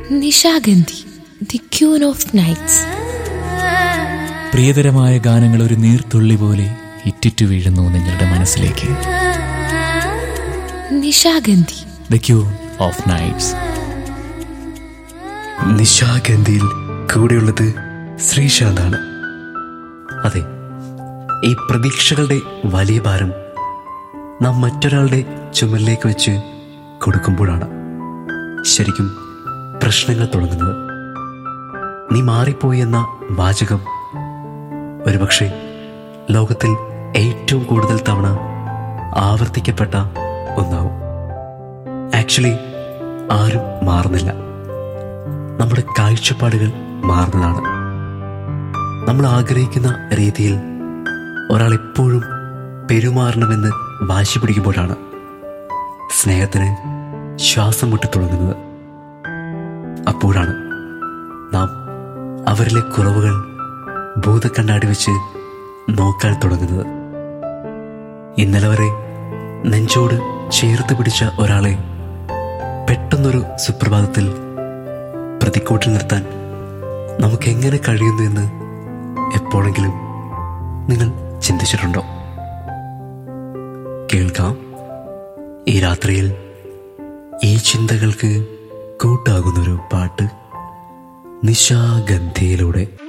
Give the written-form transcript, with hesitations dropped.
Nishagandhi, the queen of nights. പ്രിയതരമായ ഗാനങ്ങൾ ഒരു നീർത്തുള്ളി പോലെ ഇറ്റിറ്റു വീഴുന്നു നിങ്ങളുടെ മനസ്സിലേക്ക്. Nishagandhi, the queen of nights. നിശാഗന്ധിയിൽ കൂടെയുള്ളത് ശ്രീശാന്താണ്. അതെ, ഈ പ്രതീക്ഷകളുടെ വലിയ ഭാരം നാം മറ്റൊരാളുടെ ചുമലിലേക്ക് വെച്ച് കൊടുക്കുമ്പോഴാണ് ശരിക്കും പ്രശ്നങ്ങൾ തുടങ്ങുന്നത്. നീ മാറിപ്പോയി എന്ന വാചകം ഒരുപക്ഷെ ലോകത്തിൽ ഏറ്റവും കൂടുതൽ തവണ ആവർത്തിക്കപ്പെട്ട ഒന്നാവും. ആക്ച്വലി ആരും മാറുന്നില്ല, നമ്മുടെ കാഴ്ചപ്പാടുകൾ മാറുന്നതാണ്. നമ്മൾ ആഗ്രഹിക്കുന്ന രീതിയിൽ ഒരാൾ എപ്പോഴും പെരുമാറണമെന്ന് വാശി പിടിക്കുമ്പോഴാണ് സ്നേഹത്തിന് ശ്വാസം മുട്ടി തുടങ്ങുന്നത്. അപ്പോഴാണ് നാം അവരിലെ കുറവുകൾ ഭൂതക്കണ്ണാടി വെച്ച് നോക്കാൻ തുടങ്ങുന്നത്. ഇന്നലെ വരെ നെഞ്ചോട് ചേർത്ത് പിടിച്ച ഒരാളെ പെട്ടെന്നൊരു സുപ്രഭാതത്തിൽ പ്രതിക്കൂട്ടിൽ നിർത്താൻ നമുക്കെങ്ങനെ കഴിയുന്നു എന്ന് എപ്പോഴെങ്കിലും നിങ്ങൾ ചിന്തിച്ചിട്ടുണ്ടോ? കേൾക്കാം ഈ രാത്രിയിൽ ഈ ചിന്തകൾക്ക് കൂട്ടാകുന്നൊരു പാട്ട് നിശാഗന്ധിയിലൂടെ.